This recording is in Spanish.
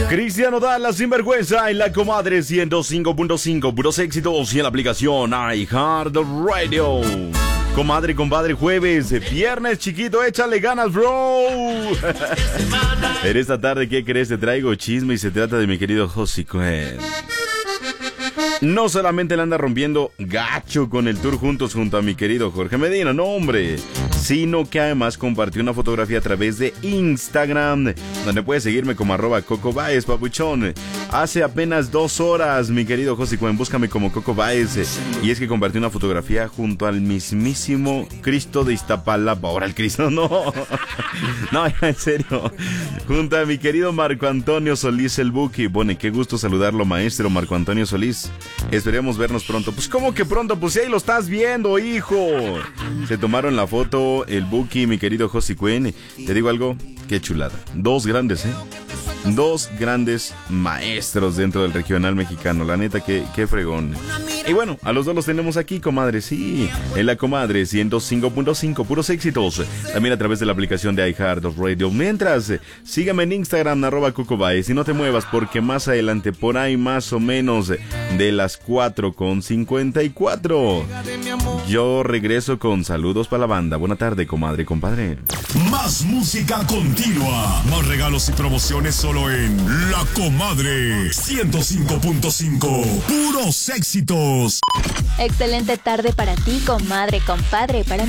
Cristiano da la sinvergüenza en la comadre 105.5, puros éxitos y en la aplicación iHeartRadio. Comadre, compadre, jueves, viernes, chiquito, échale ganas, bro. En esta tarde, ¿qué crees? Te traigo chisme y se trata de mi querido Josi Cuen. No solamente le anda rompiendo gacho con el tour juntos junto a mi querido Jorge Medina, no hombre, sino que además compartió una fotografía a través de Instagram, donde puedes seguirme como @CocoBaez, papuchón. Hace apenas 2 horas, mi querido José Cuen, búscame como Coco Baez, y es que compartió una fotografía junto al mismísimo Cristo de Iztapalapa. Ahora el Cristo, no, no, en serio, junto a mi querido Marco Antonio Solís el Buki. Bueno, qué gusto saludarlo, maestro Marco Antonio Solís. Esperemos vernos pronto. Pues, ¿cómo que pronto? Pues, si ahí lo estás viendo, hijo. Se tomaron la foto el Buki y mi querido José Cuen. Te digo algo, qué chulada. 2 grandes, 2 grandes maestros dentro del regional mexicano. La neta, qué fregón. Y bueno, a los dos los tenemos aquí, comadre. Sí, en la comadre 105.5, puros éxitos. También a través de la aplicación de iHeartRadio. Mientras, sígame en Instagram, @CocoBaez. Y no te muevas porque más adelante, por ahí más o menos de las 4:54, yo regreso con saludos para la banda. Buena tarde, comadre, compadre. Más música continua. Más regalos y promociones solo en La Comadre 105.5. Puros éxitos. Excelente tarde para ti, comadre, compadre. Para